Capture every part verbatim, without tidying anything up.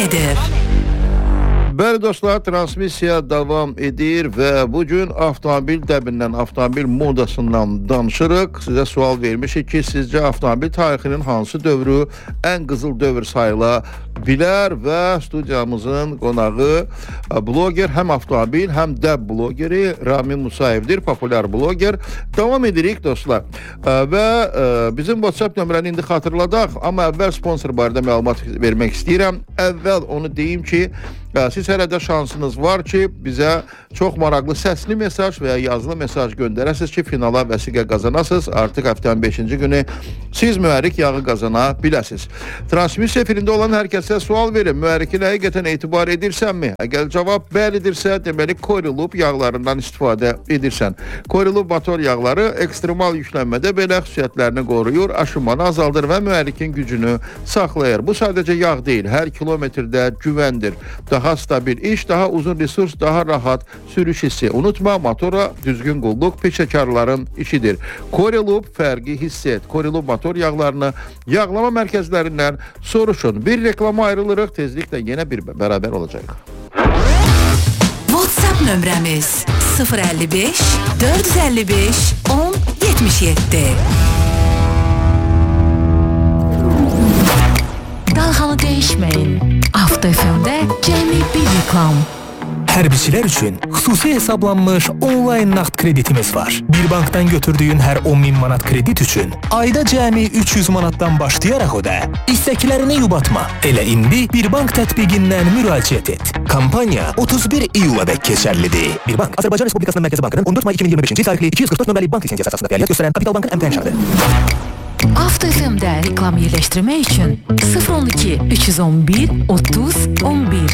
edir. Bəli dostlar, transmisiya davam edir və bugün avtomobil dəbindən, avtomobil modasından danışırıq. Sizə sual vermişik ki, sizcə avtomobil tarixinin hansı dövrü ən qızıl dövr sayıla bilər və studiyamızın qonağı bloger, həm avtomobil, həm dəb blogeri Ramin Musayevdir, populyar bloger. Davam edirik dostlar və bizim WhatsApp nömrəni indi xatırladaq, amma əvvəl sponsor barədə məlumat vermək istəyirəm. Əvvəl onu deyim ki, siz hələ də şansınız var ki, bizə çox maraqlı səsli mesaj və ya yazılı mesaj göndərəsiniz ki, finala vəsiqə qazanasınız. Artıq həftənin beşinci günü siz mühərrik yağı qazana biləsiniz. Transmisiya efirində olan hər kəsə sual verin. Mühərrikinə həqiqətən etibar edirsənmi? Əgər cavab bəlidirsə, deməli Corilub yağlarından istifadə edirsən. Corilub motor yağları ekstremal yüklənmədə belə xüsusiyyətlərini qoruyur, aşınmanı azaldır və mühərrikin gücünü saxlayır. Bu sadəcə yağ deyil, hər kilometrdə güvəndir. Daha stabil iş, daha uzun resurs, daha rahat sürüş hissi. Unutma, motora düzgün qulluq peşəkarların işidir. Corilub fərqi hiss et. Corilub motor yağlarını yağlama mərkəzlərindən soruşun. Bir reklama ayrılırıq, tezliklə yenə bir bərabər olacaq. WhatsApp nömrəmiz sıfır əlli beş dörd yüz əlli beş on yetmiş yeddi. Dalğanı dəyişməyin. Avto F M-də cəmi bir reklam. Hərbiçilər üçün xüsusi hesablanmış onlayn nağd kreditimiz var. Bir bankdan götürdüyün hər on min manat kredit üçün ayda cəmi üç yüz manatdan başlayaraq ödə. İstəklərini yubatma. Elə indi bir bank tətbiqindən müraciət et. Kampaniya otuz bir iyuladək keçərlidir. Bir bank Azərbaycan Respublikasının Mərkəzi Bankının on dörd may iki min iyirmi beşinci il tarixli iki yüz qırx dörd nömrəli bank lisenziyası əsasında fəaliyyət göstərən Kapital Bankın əmtəh inşaatı. Avto F M-də reklam yerləşdirmək üçün sıfır on iki üç yüz on bir otuz on bir.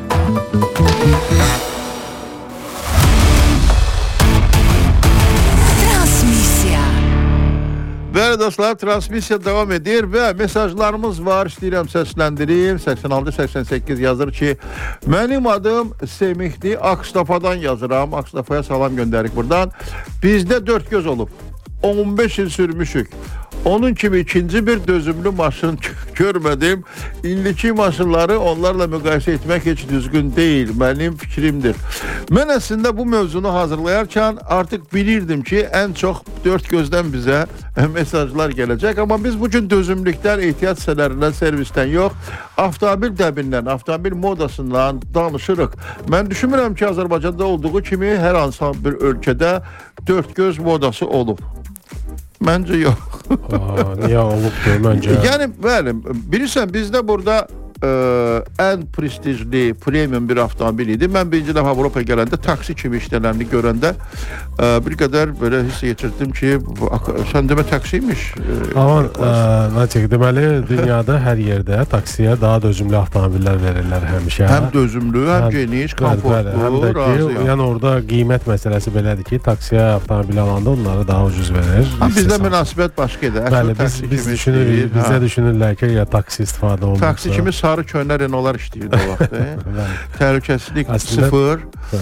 Transmisiya. Bəli dostlar, transmisiya davam edir və mesajlarımız var. İstəyirəm səsləndirim. səksən altı səksən səkkiz yazır ki, mənim adım Semihdir, Akstafadan yazıram. Akstafaya salam göndərik buradan. Bizdə dörd göz olub. on beş il sürmüşük. Onun kimi ikinci bir dözümlü maşın görmədim. İndiki maşınları onlarla müqayisə etmək heç düzgün deyil. Mənim fikrimdir. Mən əslində bu mövzunu hazırlayarkən artıq bilirdim ki, ən çox dörd gözdən bizə mesajlar gələcək. Amma biz bugün dözümlükdən, ehtiyat hissələrindən, servisdən yox, avtomobil dəbindən, avtomobil modasından danışırıq. Mən düşünmürəm ki, Azərbaycanda olduğu kimi hər hansı bir ölkədə dörd göz modası olub. Məncə yox. Aa, niyə olubdur məncə? Yəni, bəli, bilirsən, bizdə burada ə, ən prestijli, premium bir avtomobil idi. Mən birinci dəfə Avropaya gələndə, taksi kimi işlələrini görəndə ə, bir qədər belə hiss geçirdim ki, sən demə taksiymiş. Aman, Natik, deməli, dünyada hər yerdə taksiyə daha dözümlü avtomobillər verirlər həmişə. Həm dözümlü, həm, həm geniş, komfortlu, həm də ki, razıyam. Yəni orada qiymət məsələsi belədir ki, taksiyə avtomobil alanda onları daha ucuz verir. Həm bizdə münasibət başqadır. Bəli, biz, biz düşünürük, bizdə düşünürlər ki, ya taksi istifadə olunursa. Taksi kimi sarı köhnə Renaultlar işləyirdi o vaxtda. Təhlükəsizlik sıfır.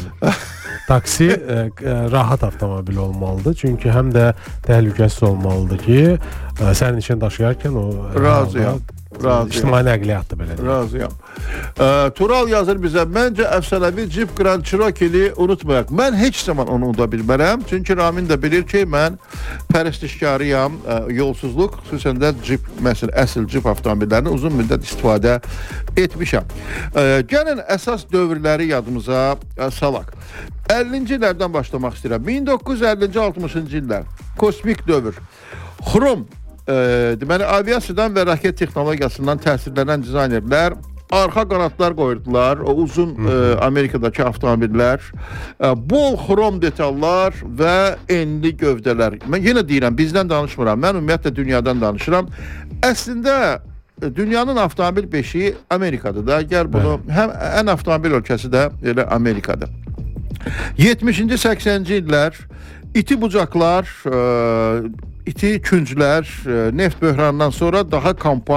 Taksi e, rahat avtomobil olmalıdır. Çünki həm də təhlükəsiz olmalıdır ki, e, sənin için daşıyarkən o... Razıyam. Razıyam. İctimai nəqliyyatdır belə. Razıyam. Ə, Tural yazır bizə, məncə əfsənəvi Jeep Grand Cherokee-li unutmayaq. Mən heç zaman onu unuda bilmərəm. Çünki Ramin də bilir ki, mən pərəstişkarıyam. Ə, yolsuzluq, xüsusən də Jeep, məsəl, əsl Jeep avtomobillərini uzun müddət istifadə etmişəm. Ə, gəlin əsas dövrləri yadımıza ə, salaq. əllinci illərdən başlamaq istəyirəm. min doqquz yüz əllinci altmışıncı illər. Kosmik dövr. Xrom. E, deməli, aviasiyadan və raket texnologiyasından təsirlənən dizaynerlər arxa qanatlar qoyurdular. O uzun e, Amerikadakı avtomobillər, e, bol xrom detallar və enli gövdələr. Mən yenə deyirəm, bizdən danışmıram. Mən ümumiyyətlə dünyadan danışıram. Əslində dünyanın avtomobil beşiği Amerikadır da. Gəl bunu, həm ən avtomobil ölkəsi də elə Amerikadır. yetmişinci səksənci illər iti bucaqlar, e, iti künclər, neft böhranından sonra daha kompakt,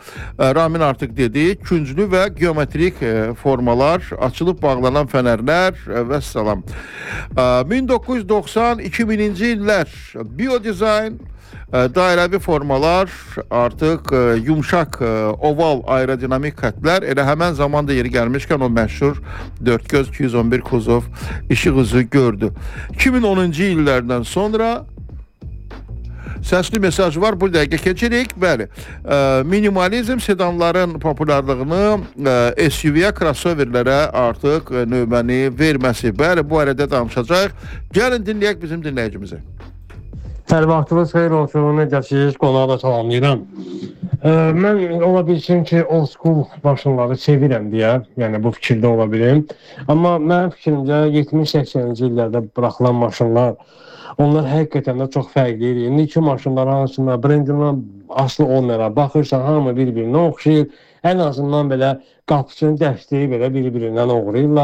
Ramin artıq dedi, künclü və geometrik formalar, açılıb bağlanan fənərlər və salam. min doqquz yüz doxsan iki bininci illər biodizayn, dairəvi formalar, artıq yumşaq oval aerodinamik xətlər, elə həmən zamanda yeri gəlmişkən o məşhur dörtgöz iki yüz on bir kuzov işıq üzü gördü. iki min onuncu illərdən sonra səsli mesaj var, bu dəqiqə keçirik. Bəli, minimalizm sedanların popularlığını S U V-yə, crossoverlərə artıq növbəni verməsi. Bəli, bu arada danışacaq. Gəlin dinləyək bizim dinləyicimizi. Hər vaxtınız xeyir olsun, necəsiniz, qonağı da salamlayıram. Mən ola bilsin ki, old school maşınları sevirəm deyə, yəni bu fikirdə ola bilim. Amma mənim fikrimcə yetmiş səksəninci illərdə buraxılan maşınlar, onlar həqiqətən də çox fərqli idi. İndiki maşınlar hansında brendindən asılı olmayaraq baxırsan, hamı bir-birinə oxşayır. Ən azından belə qapısının dəstəyi belə bir-birindən uğrayırlar.